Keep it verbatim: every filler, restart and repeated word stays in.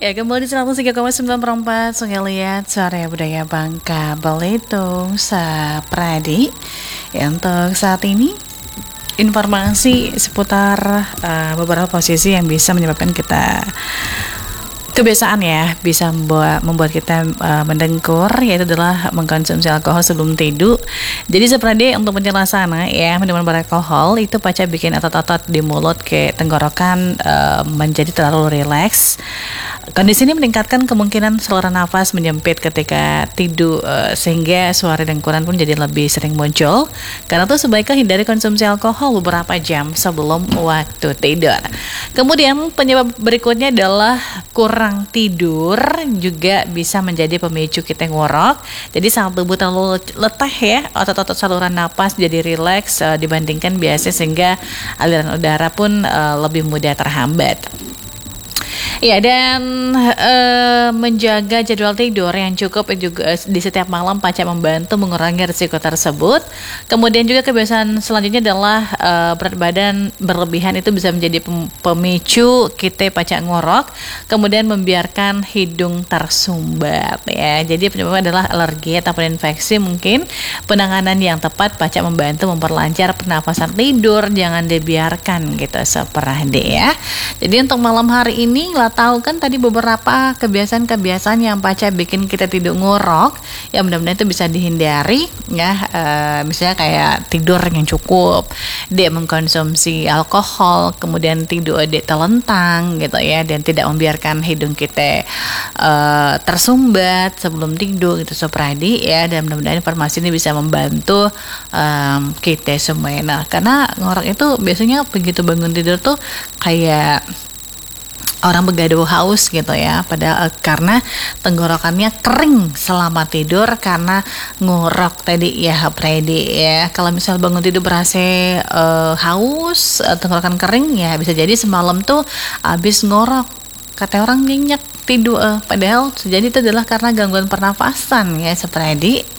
Ya, kembali di seratus tiga koma sembilan per empat Sungai Liat, Suara Budaya Bangka Belitung, Sapradi. Ya, untuk saat ini informasi seputar uh, beberapa posisi yang bisa menyebabkan kita kebiasaan ya bisa membuat membuat kita uh, mendengkur, yaitu adalah mengkonsumsi alkohol sebelum tidur. Jadi seperti untuk penjelasannya ya, minuman beralkohol itu paca bikin otot-otot di mulut ke tenggorokan uh, menjadi terlalu rileks. Kondisi ini meningkatkan kemungkinan saluran nafas menyempit ketika tidur, uh, sehingga suara dengkuran pun jadi lebih sering muncul. Karena itu sebaiknya hindari konsumsi alkohol beberapa jam sebelum waktu tidur. Kemudian penyebab berikutnya adalah kurang tidur, juga bisa menjadi pemicu kita ngorok. Jadi saat tubuh terlalu letih ya, otot-otot saluran napas jadi rileks uh, dibandingkan biasa, sehingga aliran udara pun uh, lebih mudah terhambat. Ya, dan e, menjaga jadwal tidur yang cukup juga di setiap malam paca membantu mengurangi risiko tersebut. Kemudian juga kebiasaan selanjutnya adalah e, berat badan berlebihan itu bisa menjadi pemicu kita paca ngorok. Kemudian membiarkan hidung tersumbat ya. Jadi penyebabnya adalah alergi ataupun infeksi mungkin. Penanganan yang tepat paca membantu memperlancar pernafasan tidur, jangan dibiarkan gitu seperti ya. Jadi untuk malam hari ini tahu kan tadi beberapa kebiasaan-kebiasaan yang paca bikin kita tidur ngorok, ya mudah-mudahan itu bisa dihindari ya. E, misalnya kayak tidur yang cukup, dia mengkonsumsi alkohol, kemudian tidur dia telentang gitu ya, dan tidak membiarkan hidung kita e, tersumbat sebelum tidur gitu seperti ya. Dan mudah-mudahan informasi ini bisa membantu e, kita semua. Nah, karena ngorok itu biasanya begitu bangun tidur tuh kayak orang begaduh haus gitu ya, pada uh, karena tenggorokannya kering selama tidur karena ngorok tadi ya, Freddy ya. Kalau misal bangun tidur berasa uh, haus, uh, tenggorokan kering ya, bisa jadi semalam tuh habis ngorok. Kata orang nyenyak tidur, uh, padahal jadi itu adalah karena gangguan pernafasan ya, Freddy.